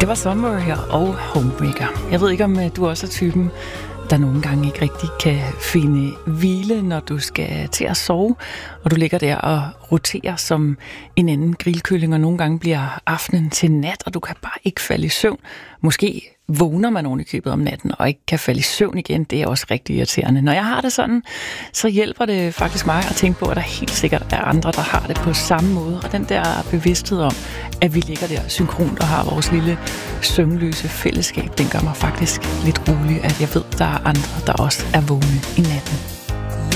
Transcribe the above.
Det var Somewhere og Homebreaker. Jeg ved ikke, om du også er typen, der nogle gange ikke rigtig kan finde hvile, når du skal til at sove, og du ligger der og roterer som en anden grillkylling, og nogle gange bliver aftenen til nat, og du kan bare ikke falde i søvn. Måske vågner man oven i købet om natten og ikke kan falde i søvn igen. Det er også rigtig irriterende. Når jeg har det sådan, så hjælper det faktisk mig at tænke på, at der helt sikkert er andre, der har det på samme måde. Og den der bevidsthed om, at vi ligger der synkront og har vores lille søvnløse fællesskab, den gør mig faktisk lidt rolig, at jeg ved, at der er andre, der også er vågne i natten.